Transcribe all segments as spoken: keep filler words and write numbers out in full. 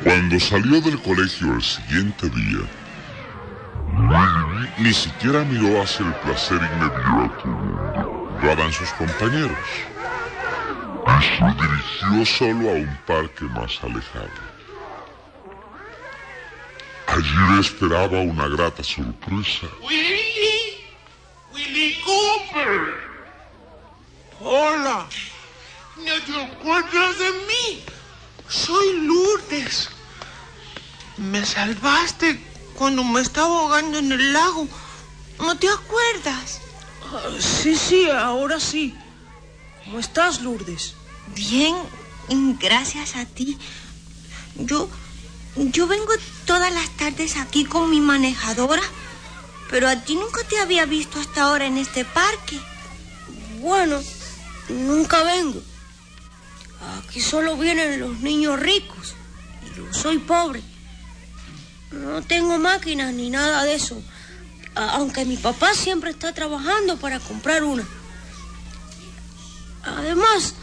Cuando salió del colegio el siguiente día, ni siquiera miró hacia el placer inmediato donde jugaban sus compañeros y se dirigió solo a un parque más alejado. Allí le esperaba una grata sorpresa. ¡Willy! ¡Willy Cooper! ¡Hola! ¿No te acuerdas de mí? Soy Lourdes. Me salvaste cuando me estaba ahogando en el lago. ¿No te acuerdas? Uh, sí, sí, ahora sí. ¿Cómo estás, Lourdes? Bien, gracias a ti. Yo, yo vengo todas las tardes aquí con mi manejadora, pero a ti nunca te había visto hasta ahora en este parque. Bueno, nunca vengo. Aquí solo vienen los niños ricos. Y yo soy pobre. No tengo máquinas ni nada de eso. Aunque mi papá siempre está trabajando para comprar una. Además,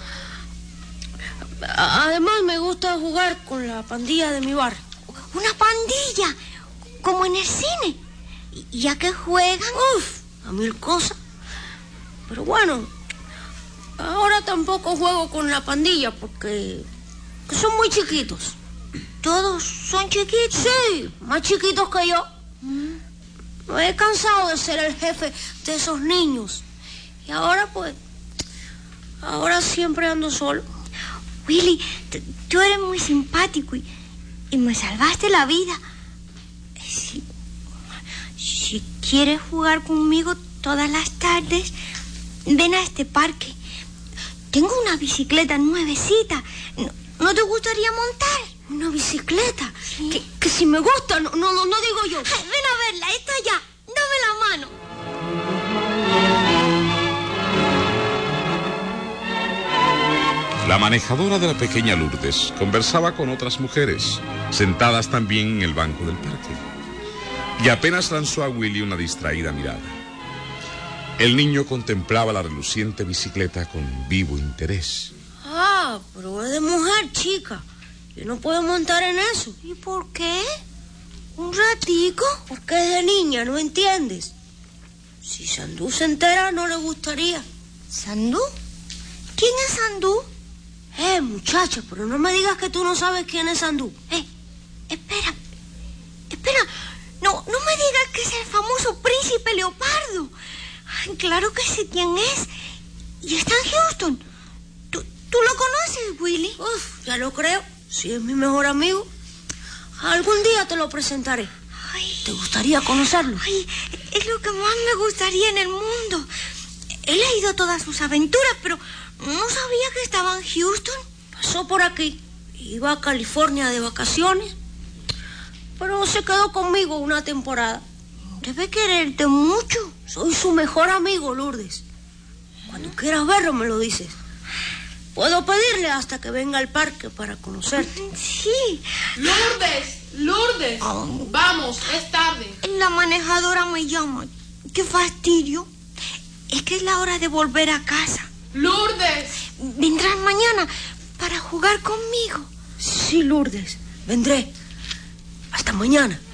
además me gusta jugar con la pandilla de mi barrio. ¿Una pandilla? ¿Como en el cine? ¿Y a qué juegan? Uf, a mil cosas. Pero bueno, ahora tampoco juego con la pandilla porque son muy chiquitos. ¿Todos son chiquitos? Sí, más chiquitos que yo. Mm. Me he cansado de ser el jefe de esos niños. Y ahora pues, ahora siempre ando solo. Willy, tú eres muy simpático y, y me salvaste la vida. Si, si quieres jugar conmigo todas las tardes, ven a este parque. Tengo una bicicleta nuevecita. ¿No, no te gustaría montar? ¿Una bicicleta? ¿Sí? Que, que si me gusta, no, no, no digo yo. Ay, ven a verla, está allá. Dame la mano. La manejadora de la pequeña Lourdes conversaba con otras mujeres, sentadas también en el banco del parque, y apenas lanzó a Willy una distraída mirada. El niño contemplaba la reluciente bicicleta con vivo interés. Ah, pero es de mujer, chica. Yo no puedo montar en eso. ¿Y por qué? ¿Un ratico? Porque es de niña, ¿no entiendes? Si Sandú se entera, no le gustaría. ¿Sandú? ¿Quién es Sandú? Eh, muchacha, pero no me digas que tú no sabes quién es Sandú. Eh, espera, espera. No, no me digas que es el famoso príncipe Leopardo. Ay, claro que sé quién es. Y está en Houston. ¿Tú, tú lo conoces, Willy? Uf, ya lo creo. Si es mi mejor amigo. Algún día te lo presentaré. Ay, ¿te gustaría conocerlo? Ay, es lo que más me gustaría en el mundo. He leído todas sus aventuras, pero no sabía que estaba en Houston. Pasó por aquí. Iba a California de vacaciones. Pero se quedó conmigo una temporada. Debe quererte mucho. Soy su mejor amigo, Lourdes. Cuando quieras verlo, me lo dices. Puedo pedirle hasta que venga al parque para conocerte. Sí. Lourdes, Lourdes. Oh. Vamos, es tarde. La manejadora me llama. Qué fastidio. Es que es la hora de volver a casa. Lourdes. ¿Vendrás mañana para jugar conmigo? Sí, Lourdes. Vendré. Hasta mañana.